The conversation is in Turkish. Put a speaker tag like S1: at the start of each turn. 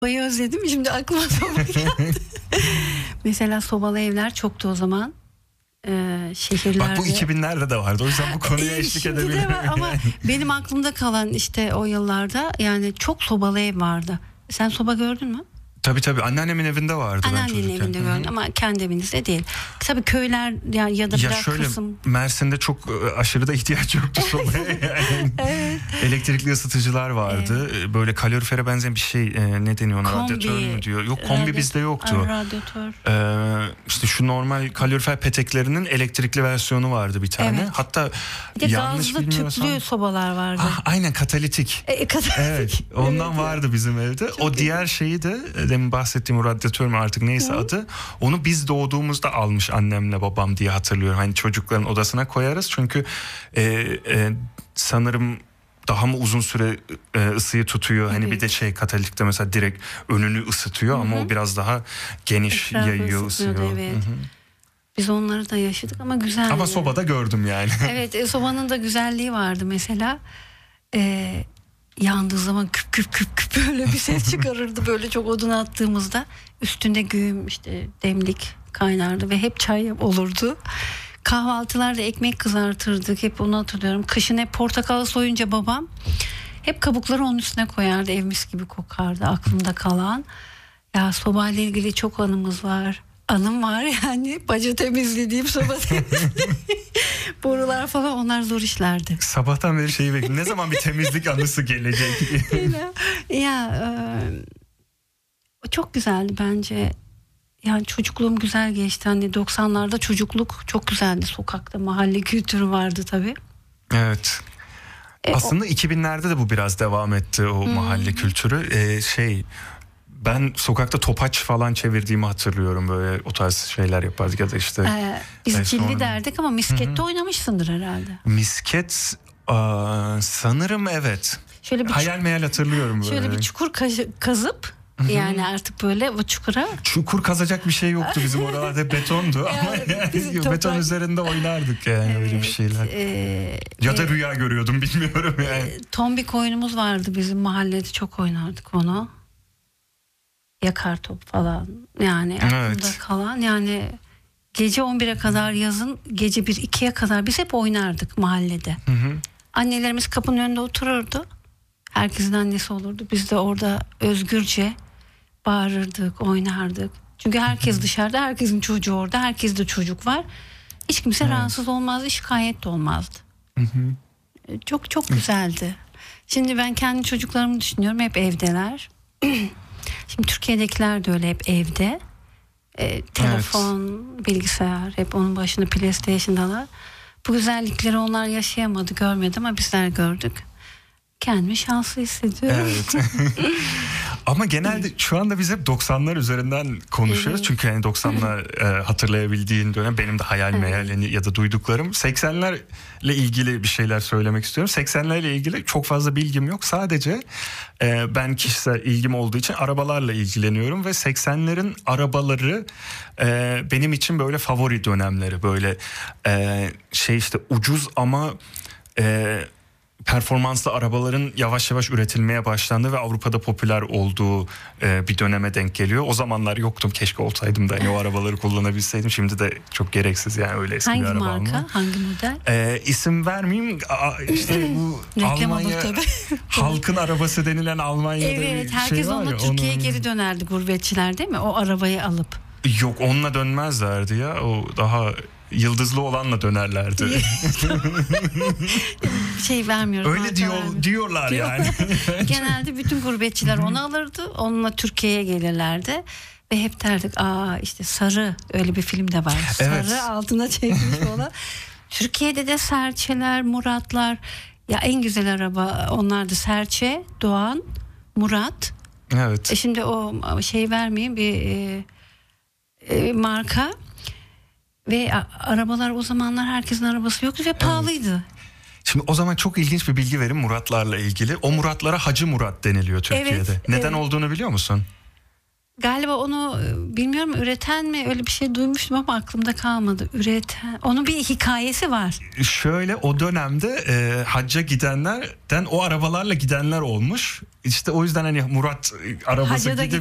S1: Sobayı özledim, şimdi aklıma soba geldi. Mesela sobalı evler çoktu o zaman. Şehirlerde.
S2: Bak bu 2000'lerde de vardı, o yüzden bu konuya eşlik edebilirim.
S1: Ama benim aklımda kalan işte o yıllarda yani çok sobalı ev vardı. Sen soba gördün mü?
S2: Tabii anneannemin evinde vardı.
S1: Anneannenin evinde gördüm ama kendi evinizde değil. Tabii köyler ya da biraz
S2: şöyle,
S1: kısım.
S2: Mersin'de çok aşırı da ihtiyaç yoktu sobaya. Yani. Evet. Elektrikli ısıtıcılar vardı. Evet. Böyle kalorifere benzeyen bir şey, ne deniyor ona?
S1: Kombi.
S2: Radyatör mü diyor? Yok, kombi bizde yoktu.
S1: Radyatör.
S2: İşte şu normal kalorifer peteklerinin elektrikli versiyonu vardı bir tane. Evet. Hatta
S1: bir de yanlış gazlı tüplü sobalar vardı.
S2: Aynen, katalitik.
S1: Katalitik.
S2: Evet, ondan vardı bizim evde. Çok o diğer şeyi de demin bahsettiğim radyatör mü artık neyse adı, onu biz doğduğumuzda almış annemle babam diye hatırlıyorum. Hani çocukların odasına koyarız çünkü sanırım daha mı uzun süre ısıyı tutuyor. Hani bir de katalitikte mesela direkt önünü ısıtıyor ama o biraz daha geniş yayıyor, ısıyor.
S1: Evet. Biz onları da yaşadık ama güzeldi.
S2: Ama sobada gördüm yani.
S1: Evet, sobanın da güzelliği vardı mesela. Yandığı zaman küp küp küp küp böyle bir ses çıkarırdı böyle çok odun attığımızda. Üstünde güğüm, işte demlik kaynardı ve hep çay olurdu. Kahvaltılarda ekmek kızartırdık, hep onu hatırlıyorum. Kışın hep portakalı soyunca babam hep kabukları onun üstüne koyardı, ev mis gibi kokardı, aklımda kalan. Ya sobayla ilgili çok anım var yani, baca temizlediğim, soba temizlediğim. Borular falan, onlar zor işlerdi.
S2: Sabahtan beri şeyi bekliyorum. Ne zaman bir temizlik anısı gelecek?
S1: Çok güzeldi bence. Yani çocukluğum güzel geçti. Hani 90'larda çocukluk çok güzeldi. Sokakta mahalle kültürü vardı tabii.
S2: Evet. Aslında 2000'lerde de bu biraz devam etti, o mahalle kültürü. Ben sokakta topaç falan çevirdiğimi hatırlıyorum, böyle o tarz şeyler yapardık ya da işte.
S1: Biz cilli derdik ama miskette oynamışsındır herhalde.
S2: Misket sanırım, evet. Hayal meyal hatırlıyorum böyle.
S1: Şöyle bir çukur kazıp yani artık böyle o çukura.
S2: Çukur kazacak bir şey yoktu bizim oralarda, betondu ama yani beton üzerinde oynardık yani, öyle bir şeyler. Ya da rüya görüyordum, bilmiyorum yani.
S1: Tombik oyunumuz vardı bizim mahallede, çok oynardık onu. Yakar top falan yani aklımda kalan, yani gece 11'e kadar, yazın gece 1-2'ye kadar biz hep oynardık mahallede. Annelerimiz kapının önünde otururdu, herkesin annesi olurdu, biz de orada özgürce bağırırdık, oynardık. Çünkü herkes dışarıda, herkesin çocuğu orada, herkeste çocuk var, hiç kimse rahatsız olmazdı, şikayet de olmazdı. Çok çok güzeldi. Şimdi ben kendi çocuklarımı düşünüyorum, hep evdeler. Şimdi Türkiye'dekiler de öyle, hep evde. Telefon, bilgisayar, hep onun başında, PlayStation'dalar. Bu güzellikleri onlar yaşayamadı, görmedi ama bizler gördük. Kendimi şanslı hissediyorum.
S2: Evet. Ama genelde şu anda biz hep 90'lar üzerinden konuşuyoruz. Çünkü yani 90'lar hatırlayabildiğin dönem, benim de hayal meyal ya da duyduklarım. 80'lerle ilgili bir şeyler söylemek istiyorum. 80'lerle ilgili çok fazla bilgim yok. Sadece ben kişisel ilgim olduğu için arabalarla ilgileniyorum ve 80'lerin arabaları benim için böyle favori dönemleri. Böyle işte ucuz ama performanslı arabaların yavaş yavaş üretilmeye başlandığı ve Avrupa'da popüler olduğu bir döneme denk geliyor. O zamanlar yoktum, keşke olsaydım da hani o arabaları kullanabilseydim. Şimdi de çok gereksiz yani, öyle eski bir araba.
S1: Hangi marka, hangi model?
S2: İsim vermeyeyim. İşte bu Almanya halkın arabası denilen Almanya'da
S1: evet,
S2: bir şey
S1: herkes
S2: var
S1: onunla
S2: ya.
S1: Türkiye'ye geri dönerdi gurbetçiler, değil mi? O arabayı alıp.
S2: Yok, onunla dönmezlerdi ya. O daha yıldızlı olanla dönerlerdi.
S1: Vermiyorum.
S2: Öyle diyorlar yani.
S1: Genelde bütün gurbetçiler onu alırdı. Onunla Türkiye'ye gelirlerdi. Ve hep derdik, işte Sarı, öyle bir film de var. Evet. Sarı altına çekmiş olan. Türkiye'de de Serçeler, Muratlar. Ya en güzel araba onlardı. Serçe, Doğan, Murat.
S2: Evet.
S1: Şimdi o vermeyeyim, bir marka. Ve arabalar o zamanlar herkesin arabası yoktu ve pahalıydı.
S2: Şimdi o zaman çok ilginç bir bilgi verin Muratlarla ilgili. O Muratlara Hacı Murat deniliyor Türkiye'de. Neden olduğunu biliyor musun?
S1: Galiba onu bilmiyorum üreten mi, öyle bir şey duymuştum ama aklımda kalmadı. Üreten, onun bir hikayesi var.
S2: Şöyle, o dönemde hacca gidenlerden o arabalarla gidenler olmuş. İşte o yüzden hani Murat arabası
S1: Hacca da
S2: gidip